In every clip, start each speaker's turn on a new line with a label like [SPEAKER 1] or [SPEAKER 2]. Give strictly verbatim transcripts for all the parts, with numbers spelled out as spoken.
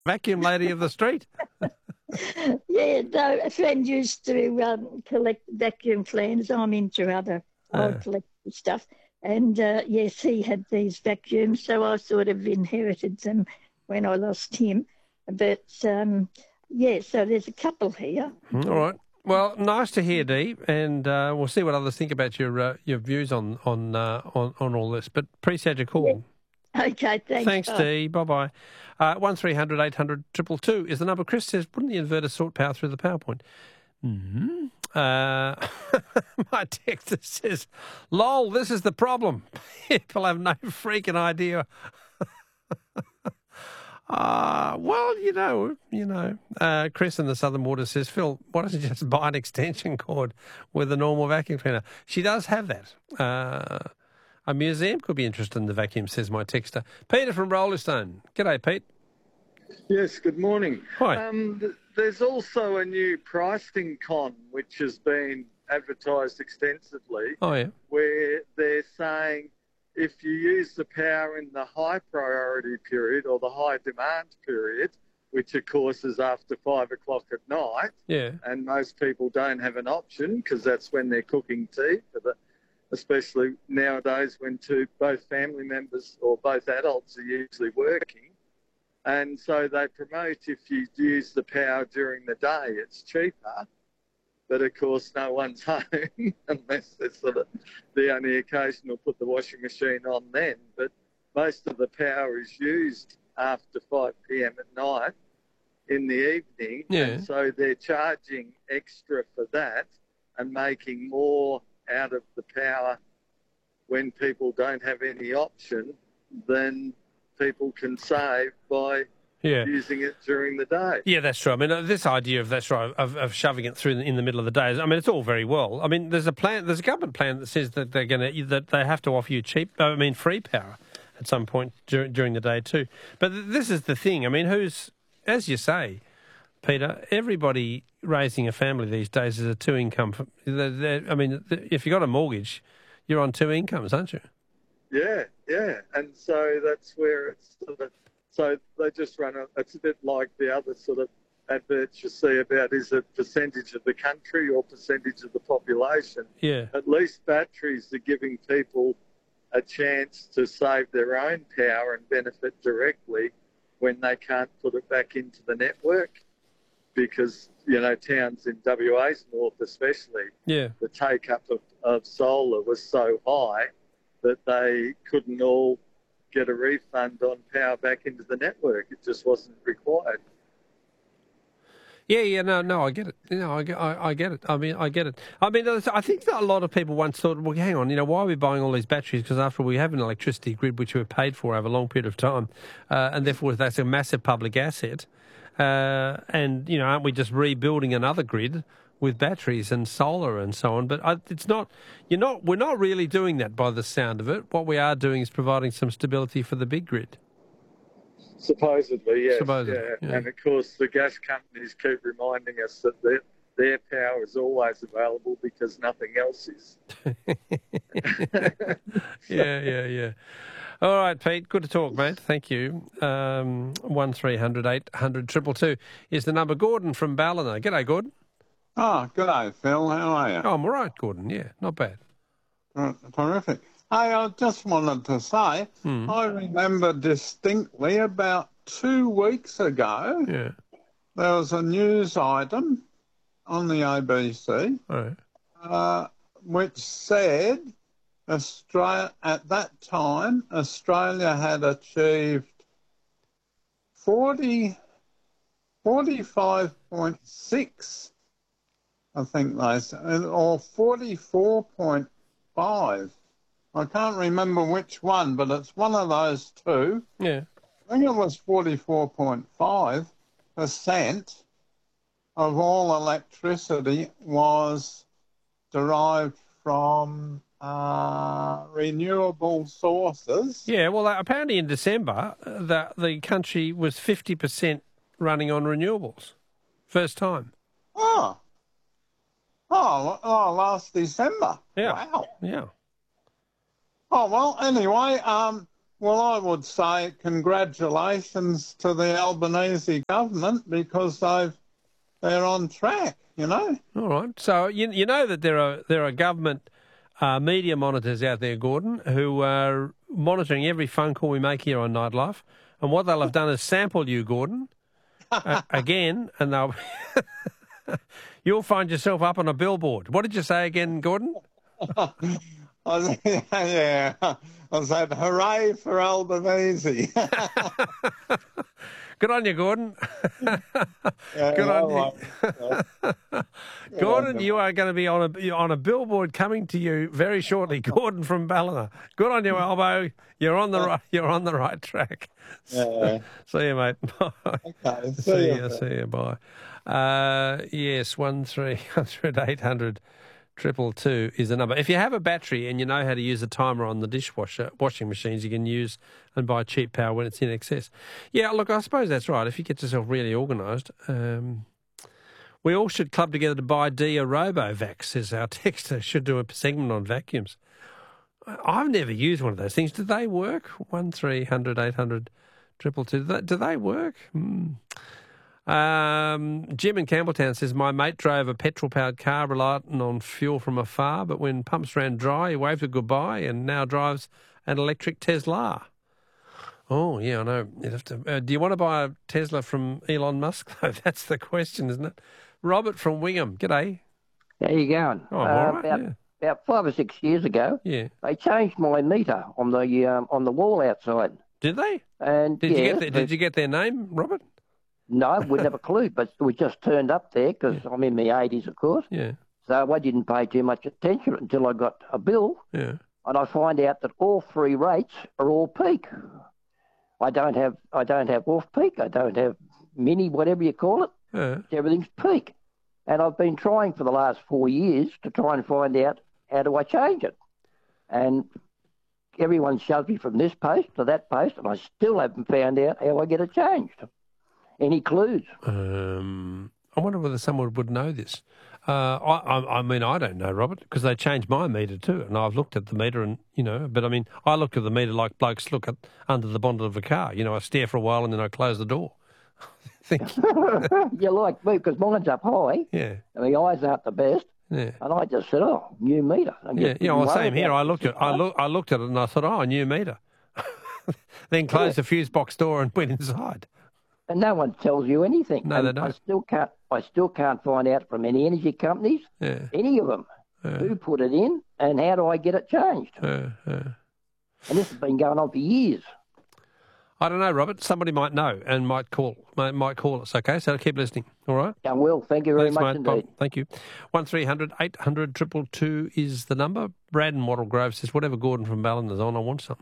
[SPEAKER 1] vacuum lady of the street.
[SPEAKER 2] Yeah, no, a friend used to um, collect vacuum cleaners. I'm into other old
[SPEAKER 1] Uh,
[SPEAKER 2] collectible stuff. And uh, yes, he had these vacuums, so I sort of inherited them when I lost him. But um, yeah, so there's a couple here.
[SPEAKER 1] all right. Well, nice to hear, Dee, and uh, we'll see what others think about your uh, your views on on, uh, on on all this. But appreciate your
[SPEAKER 2] Yeah.
[SPEAKER 1] call.
[SPEAKER 2] Okay, thanks.
[SPEAKER 1] Thanks,
[SPEAKER 2] Bye.
[SPEAKER 1] Dee. Bye bye. Uh, one three hundred eight hundred two two is the number. Chris says, wouldn't the inverter sort power through the power point? Mm-hmm. Uh, my texter says, lol, this is the problem. People have no freaking idea. Uh, well, you know, you know. Uh, Chris in the Southern Water says, Phil, why don't you just buy an extension cord with a normal vacuum cleaner? She does have that. Uh, a museum could be interested in the vacuum, says my texter. Peter from Rollestone. G'day, Pete.
[SPEAKER 3] Yes, good morning.
[SPEAKER 1] Hi.
[SPEAKER 3] Um, th- there's also a new pricing con which has been advertised extensively,
[SPEAKER 1] Oh, yeah.
[SPEAKER 3] where they're saying if you use the power in the high priority period or the high demand period, which of course is after five o'clock at night,
[SPEAKER 1] Yeah.
[SPEAKER 3] and most people don't have an option because that's when they're cooking tea, for the, especially nowadays when two both family members or both adults are usually working. And so they promote if you use the power during the day, it's cheaper. But of course, no one's home unless it's sort of the only occasion they'll put the washing machine on then. But most of the power is used after five p.m. at night in the evening.
[SPEAKER 1] Yeah.
[SPEAKER 3] And so they're charging extra for that and making more out of the power when people don't have any option than people can save by
[SPEAKER 1] Yeah.
[SPEAKER 3] using it during the day.
[SPEAKER 1] Yeah, that's true. I mean, uh, this idea of that's right of, of shoving it through in the middle of the day. I mean, it's all very well. I mean, there's a plan. There's a government plan that says that they're going to that they have to offer you cheap. I mean, free power at some point during during the day too. But th- this is the thing. I mean, who's as you say, Peter? Everybody raising a family these days is a two income. They're, they're, I mean, if you got a mortgage, you're on two incomes, aren't you?
[SPEAKER 3] Yeah, yeah. And so that's where it's sort of, so they just run a, it's a bit like the other sort of adverts you see about is it percentage of the country or percentage of the population.
[SPEAKER 1] Yeah.
[SPEAKER 3] At least batteries are giving people a chance to save their own power and benefit directly when they can't put it back into the network because, you know, towns in W A's north especially,
[SPEAKER 1] Yeah.
[SPEAKER 3] the take-up of, of solar was so high that they couldn't all get a refund on power back into the network. It just wasn't required.
[SPEAKER 1] Yeah, yeah, no, no, I get it. You know, I, get- I, I get it. I mean, I get it. I mean, there's- I think that a lot of people once thought, well, hang on, you know, why are we buying all these batteries? Because after all, we have an electricity grid which we've paid for over a long period of time, uh, and therefore that's a massive public asset. Uh, and you know, aren't we just rebuilding another grid with batteries and solar and so on? But I, it's not. You're not. We're not really doing that by the sound of it. What we are doing is providing some stability for the big grid.
[SPEAKER 3] Supposedly, yes.
[SPEAKER 1] Supposedly,
[SPEAKER 3] yeah.
[SPEAKER 1] yeah.
[SPEAKER 3] And of course, the gas companies keep reminding us that their, their power is always available because nothing else is.
[SPEAKER 1] Yeah, yeah, yeah. All right, Pete. Good to talk, mate. Thank you. Um, one three hundred eight hundred triple two is the number. Gordon from Ballina. G'day, Gordon.
[SPEAKER 4] Oh, good day, Phil. How are you?
[SPEAKER 1] Oh, I'm all right, Gordon. Yeah, not bad.
[SPEAKER 4] Uh, Terrific. Hey, I just wanted to say,
[SPEAKER 1] Hmm.
[SPEAKER 4] I remember distinctly about two weeks ago,
[SPEAKER 1] Yeah.
[SPEAKER 4] there was a news item on the A B C
[SPEAKER 1] All right.
[SPEAKER 4] uh, which said Australia, at that time, Australia had achieved forty, forty-five point six, I think they said, or forty-four point five. I can't remember which one, but it's one of those two.
[SPEAKER 1] Yeah.
[SPEAKER 4] I think it was forty-four point five percent of all electricity was derived from uh, renewable sources.
[SPEAKER 1] Yeah. Well, uh, apparently in December, uh, the the country was fifty percent running on renewables, first time.
[SPEAKER 4] Oh, oh, oh last December.
[SPEAKER 1] Yeah.
[SPEAKER 4] Wow.
[SPEAKER 1] Yeah.
[SPEAKER 4] Oh, well, anyway, um, Well, I would say congratulations to the Albanese government because they've they're on track, you know.
[SPEAKER 1] All right. So you you know that there are there are government uh, media monitors out there, Gordon, who are monitoring every phone call we make here on Nightlife, and what they'll have done is sample you, Gordon, uh, again, and they'll you'll find yourself up on a billboard. What did you say again, Gordon?
[SPEAKER 4] I, yeah, I said, hooray for Albanese.
[SPEAKER 1] Good on you, Gordon.
[SPEAKER 4] Yeah,
[SPEAKER 1] Good on
[SPEAKER 4] well,
[SPEAKER 1] you. Gordon, you are going to be on a on a billboard coming to you very shortly. Gordon from Ballina. Good on you, Albo. You're on the right. You're on the right track.
[SPEAKER 4] Yeah.
[SPEAKER 1] See you, mate. Bye.
[SPEAKER 4] Okay. See,
[SPEAKER 1] See
[SPEAKER 4] you.
[SPEAKER 1] you. See you. Bye. Uh, yes, one three hundred eight hundred. Triple two is the number. If you have a battery and you know how to use a timer on the dishwasher, washing machines, you can use and buy cheap power when it's in excess. Yeah, look, I suppose that's right. If you get yourself really organised, um, we all should club together to buy D a RoboVac, says our texter. Should do a segment on vacuums. I've never used one of those things. Do they work? One three hundred eight hundred triple two. Do they work? Hmm. Um, Jim in Campbelltown says, my mate drove a petrol-powered car relying on fuel from afar, but when pumps ran dry, he waved it goodbye and now drives an electric Tesla. Oh, yeah, I know. You'd have to, uh, do you want to buy a Tesla from Elon Musk, though? That's the question, isn't it? Robert from Wingham, g'day.
[SPEAKER 5] How you going?
[SPEAKER 1] Oh,
[SPEAKER 5] uh,
[SPEAKER 1] all right,
[SPEAKER 5] about,
[SPEAKER 1] yeah.
[SPEAKER 5] about five or six years ago,
[SPEAKER 1] Yeah.
[SPEAKER 5] they changed my meter on the um, on the wall outside.
[SPEAKER 1] Did they?
[SPEAKER 5] And
[SPEAKER 1] Did,
[SPEAKER 5] yes,
[SPEAKER 1] you get the,
[SPEAKER 5] but-
[SPEAKER 1] did you get their name, Robert?
[SPEAKER 5] No, we'd never clue, but we just turned up there because I'm in my eighties, of course.
[SPEAKER 1] Yeah,
[SPEAKER 5] So I didn't pay too much attention until I got a bill,
[SPEAKER 1] yeah.
[SPEAKER 5] and I find out that all three rates are all peak. I don't have I don't have off peak. I don't have mini, whatever you call it.
[SPEAKER 1] yeah.
[SPEAKER 5] Everything's peak. And I've been trying for the last four years to try and find out how do I change it. And everyone shoves me from this post to that post, and I still haven't found out how I get it changed. Any clues?
[SPEAKER 1] Um, I wonder whether someone would know this. Uh, I, I, I mean, I don't know, Robert, because they changed my meter too, and I've looked at the meter, and you know, but I mean, I look at the meter like blokes look at under the bonnet of a car. You know, I stare for a while and then I close the door. Think,
[SPEAKER 5] You're like me, because mine's up high,
[SPEAKER 1] yeah,
[SPEAKER 5] and the eyes aren't the best.
[SPEAKER 1] yeah.
[SPEAKER 5] And I just said, "Oh, new meter." I
[SPEAKER 1] Yeah,
[SPEAKER 5] get
[SPEAKER 1] yeah. Well,
[SPEAKER 5] worried
[SPEAKER 1] same here.
[SPEAKER 5] about
[SPEAKER 1] I
[SPEAKER 5] it.
[SPEAKER 1] looked at, I look, I looked at it, and I thought, oh, a new meter. Then closed the fuse box door and went inside.
[SPEAKER 5] And no one tells you anything.
[SPEAKER 1] No,
[SPEAKER 5] and
[SPEAKER 1] they don't.
[SPEAKER 5] I still can't. I still can't find out from any energy companies,
[SPEAKER 1] Yeah,
[SPEAKER 5] any of them,
[SPEAKER 1] yeah,
[SPEAKER 5] who put it in and how do I get it changed.
[SPEAKER 1] yeah, yeah.
[SPEAKER 5] And this has been going on for years.
[SPEAKER 1] I don't know, Robert. Somebody might know and might call, might, might call us. Okay, so keep listening. All right.
[SPEAKER 5] Done well. Thank you very
[SPEAKER 1] Thanks,
[SPEAKER 5] much
[SPEAKER 1] mate.
[SPEAKER 5] indeed.
[SPEAKER 1] Bob. Thank you. One three hundred eight hundred triple two is the number. Brad in Wattle Grove says, whatever Gordon from Ballina's on, I want some.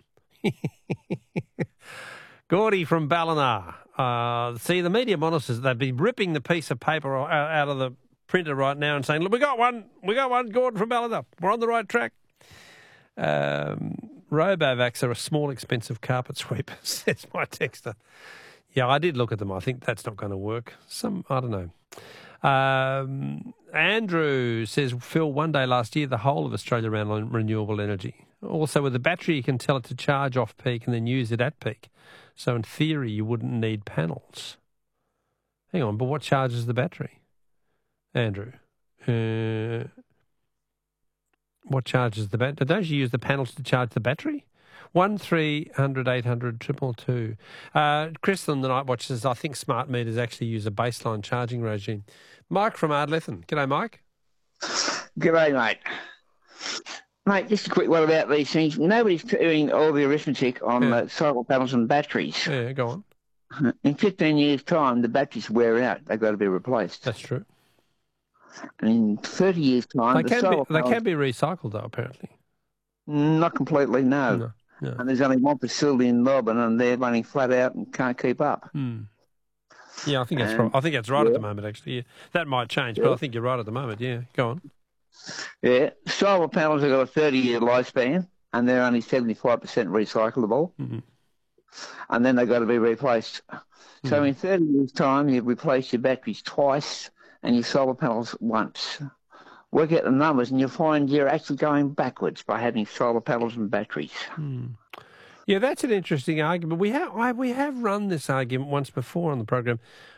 [SPEAKER 1] Gordy from Ballina. Uh, see, the media monitors, they'd be ripping the piece of paper out, out of the printer right now and saying, look, we got one. We got one, Gordon from Ballina. We're on the right track. Um, RoboVacs are a small, expensive carpet sweeper, says my texter. Yeah, I did look at them. I think that's not going to work. Some, I don't know. Um, Andrew says, Phil, one day last year, the whole of Australia ran on renewable energy. Also, with the battery, you can tell it to charge off peak and then use it at peak. So, in theory, you wouldn't need panels. Hang on, but what charges the battery? Andrew. Uh, what charges the battery? Don't you use the panels to charge the battery? One three hundred eight hundred triple two. Uh, Chris on the Night Watch says, I think smart meters actually use a baseline charging regime. Mike from Ardlethan. G'day, Mike.
[SPEAKER 6] G'day, mate. Mate, just a quick one about these things. Nobody's doing all the arithmetic on
[SPEAKER 1] Yeah.
[SPEAKER 6] uh, solar panels and batteries.
[SPEAKER 1] Yeah, go on.
[SPEAKER 6] In fifteen years' time, the batteries wear out. They've got to be replaced.
[SPEAKER 1] That's true.
[SPEAKER 6] And in thirty years' time,
[SPEAKER 1] They
[SPEAKER 6] the
[SPEAKER 1] can,
[SPEAKER 6] solar
[SPEAKER 1] be, they
[SPEAKER 6] panels...
[SPEAKER 1] can be recycled, though, apparently.
[SPEAKER 6] Not completely, no.
[SPEAKER 1] No, no.
[SPEAKER 6] And there's only one facility in Melbourne, and they're running flat out and can't keep up.
[SPEAKER 1] Hmm. Yeah, I think that's
[SPEAKER 6] Um,
[SPEAKER 1] right. I think that's right at
[SPEAKER 6] yeah.
[SPEAKER 1] the moment, actually. Yeah. That might change, but
[SPEAKER 6] Yeah.
[SPEAKER 1] I think you're right at the moment. Yeah, go on.
[SPEAKER 6] Yeah, solar panels have got a thirty-year lifespan, and they're only seventy-five percent recyclable,
[SPEAKER 1] Mhm.
[SPEAKER 6] and then they've got to be replaced. So
[SPEAKER 1] Mhm.
[SPEAKER 6] in thirty years' time, you've replaced your batteries twice and your solar panels once. Work out the numbers, and you'll find you're actually going backwards by having solar panels and batteries.
[SPEAKER 1] Hmm. Yeah, that's an interesting argument. We have I, we have run this argument once before on the program.